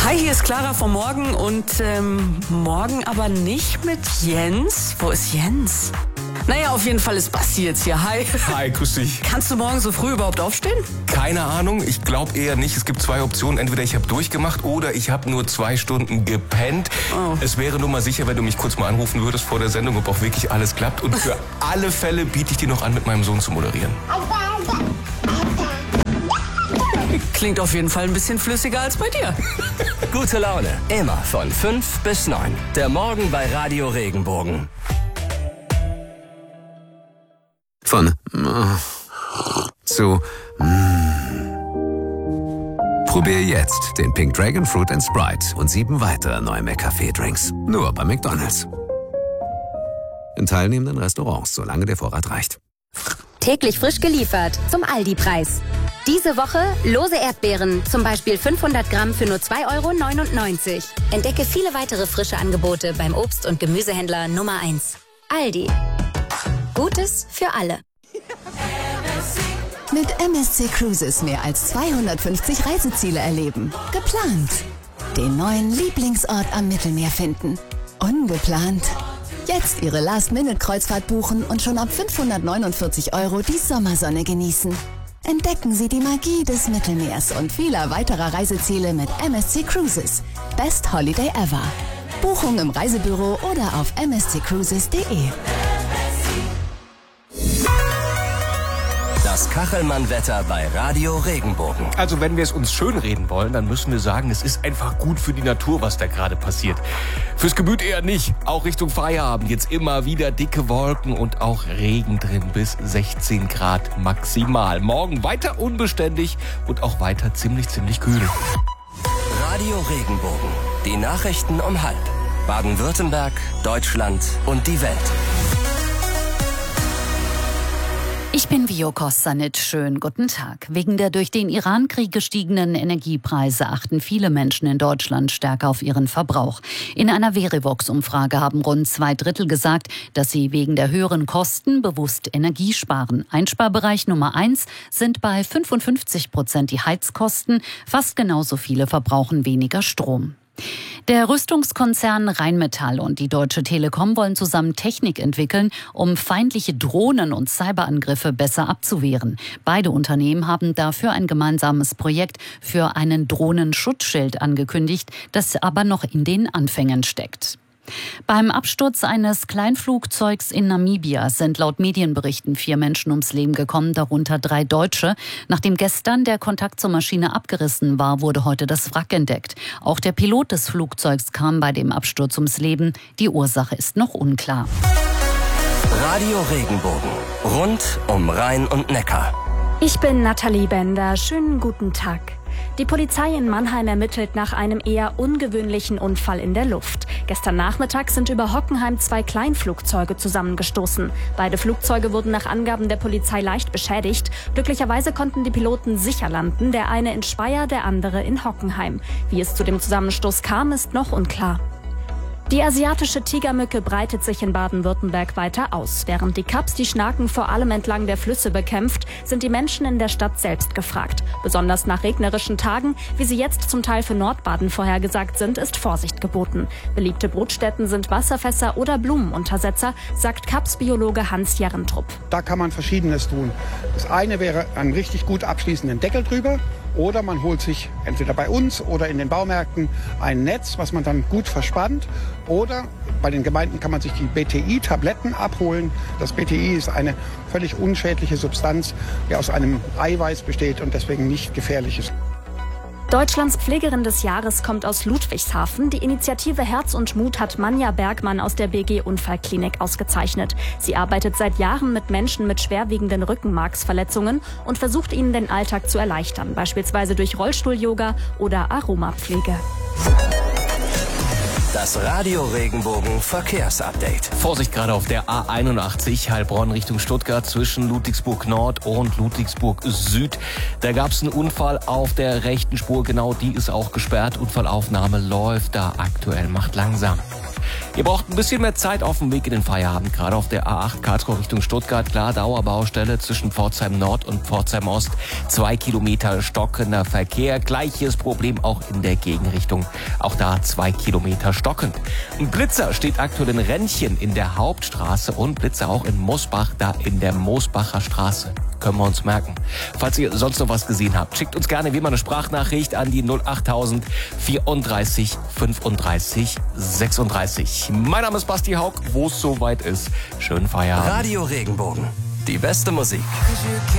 Hi, hier ist Clara vom Morgen und morgen aber nicht mit Jens. Wo ist Jens? Naja, auf jeden Fall ist Basti jetzt hier. Hi. Hi, grüß dich. Kannst du morgen so früh überhaupt aufstehen? Keine Ahnung, ich glaube eher nicht. Es gibt 2 Optionen. Entweder ich habe durchgemacht oder ich habe nur 2 Stunden gepennt. Oh. Es wäre nur mal sicher, wenn du mich kurz mal anrufen würdest vor der Sendung, ob auch wirklich alles klappt. Und für alle Fälle biete ich dir noch an, mit meinem Sohn zu moderieren. Klingt auf jeden Fall ein bisschen flüssiger als bei dir. Gute Laune, immer von 5 bis 9. Der Morgen bei Radio Regenbogen. Von zu Probier jetzt den Pink Dragon Fruit & Sprite und 7 weitere neue McCafé-Drinks. Nur bei McDonald's. In teilnehmenden Restaurants, solange der Vorrat reicht. Täglich frisch geliefert zum Aldi-Preis. Diese Woche lose Erdbeeren, zum Beispiel 500 Gramm für nur 2,99 €. Entdecke viele weitere frische Angebote beim Obst- und Gemüsehändler Nummer 1. Aldi. Gutes für alle. Mit MSC Cruises mehr als 250 Reiseziele erleben. Geplant. Den neuen Lieblingsort am Mittelmeer finden. Ungeplant. Jetzt Ihre Last-Minute-Kreuzfahrt buchen und schon ab 549 € die Sommersonne genießen. Entdecken Sie die Magie des Mittelmeers und vieler weiterer Reiseziele mit MSC Cruises. Best Holiday ever. Buchung im Reisebüro oder auf msccruises.de. Das Kachelmann-Wetter bei Radio Regenbogen. Also wenn wir es uns schönreden wollen, dann müssen wir sagen, es ist einfach gut für die Natur, was da gerade passiert. Fürs Gemüt eher nicht. Auch Richtung Feierabend jetzt immer wieder dicke Wolken und auch Regen drin bis 16 Grad maximal. Morgen weiter unbeständig und auch weiter ziemlich kühl. Radio Regenbogen. Die Nachrichten um 12:30. Baden-Württemberg, Deutschland und die Welt. Ich bin Vio Kostanic. Schönen guten Tag. Wegen der durch den Iran-Krieg gestiegenen Energiepreise achten viele Menschen in Deutschland stärker auf ihren Verbrauch. In einer Verivox-Umfrage haben rund 2/3 gesagt, dass sie wegen der höheren Kosten bewusst Energie sparen. Einsparbereich Nummer 1 sind bei 55% die Heizkosten. Fast genauso viele verbrauchen weniger Strom. Der Rüstungskonzern Rheinmetall und die Deutsche Telekom wollen zusammen Technik entwickeln, um feindliche Drohnen und Cyberangriffe besser abzuwehren. Beide Unternehmen haben dafür ein gemeinsames Projekt für einen Drohnenschutzschild angekündigt, das aber noch in den Anfängen steckt. Beim Absturz eines Kleinflugzeugs in Namibia sind laut Medienberichten 4 Menschen ums Leben gekommen, darunter 3 Deutsche. Nachdem gestern der Kontakt zur Maschine abgerissen war, wurde heute das Wrack entdeckt. Auch der Pilot des Flugzeugs kam bei dem Absturz ums Leben. Die Ursache ist noch unklar. Radio Regenbogen. Rund um Rhein und Neckar. Ich bin Nathalie Bender. Schönen guten Tag. Die Polizei in Mannheim ermittelt nach einem eher ungewöhnlichen Unfall in der Luft. Gestern Nachmittag sind über Hockenheim 2 Kleinflugzeuge zusammengestoßen. Beide Flugzeuge wurden nach Angaben der Polizei leicht beschädigt. Glücklicherweise konnten die Piloten sicher landen, der eine in Speyer, der andere in Hockenheim. Wie es zu dem Zusammenstoß kam, ist noch unklar. Die asiatische Tigermücke breitet sich in Baden-Württemberg weiter aus. Während die Kaps die Schnaken vor allem entlang der Flüsse bekämpft, sind die Menschen in der Stadt selbst gefragt. Besonders nach regnerischen Tagen, wie sie jetzt zum Teil für Nordbaden vorhergesagt sind, ist Vorsicht geboten. Beliebte Brutstätten sind Wasserfässer oder Blumenuntersetzer, sagt Kaps-Biologe Hans Jerrentrup. Da kann man Verschiedenes tun. Das eine wäre einen richtig gut abschließenden Deckel drüber. Oder man holt sich entweder bei uns oder in den Baumärkten ein Netz, was man dann gut verspannt. Oder bei den Gemeinden kann man sich die BTI-Tabletten abholen. Das BTI ist eine völlig unschädliche Substanz, die aus einem Eiweiß besteht und deswegen nicht gefährlich ist. Deutschlands Pflegerin des Jahres kommt aus Ludwigshafen. Die Initiative Herz und Mut hat Manja Bergmann aus der BG Unfallklinik ausgezeichnet. Sie arbeitet seit Jahren mit Menschen mit schwerwiegenden Rückenmarksverletzungen und versucht ihnen den Alltag zu erleichtern, beispielsweise durch Rollstuhl-Yoga oder Aromapflege. Das Radio Regenbogen Verkehrsupdate. Vorsicht gerade auf der A81 Heilbronn Richtung Stuttgart zwischen Ludwigsburg Nord und Ludwigsburg Süd. Da gab es einen Unfall auf der rechten Spur, genau die ist auch gesperrt. Unfallaufnahme läuft da aktuell, macht langsam. Ihr braucht ein bisschen mehr Zeit auf dem Weg in den Feierabend, gerade auf der A8 Karlsruhe Richtung Stuttgart. Klar, Dauerbaustelle zwischen Pforzheim Nord und Pforzheim Ost. 2 Kilometer stockender Verkehr. Gleiches Problem auch in der Gegenrichtung. Auch da 2 Kilometer stockend. Ein Blitzer steht aktuell in Rennchen in der Hauptstraße und Blitzer auch in Mosbach, da in der Mosbacher Straße. Können wir uns merken. Falls ihr sonst noch was gesehen habt, schickt uns gerne wie immer eine Sprachnachricht an die 08000 34 35 36. Mein Name ist Basti Haug, wo es soweit ist. Schönen Feierabend. Radio Regenbogen. Die beste Musik.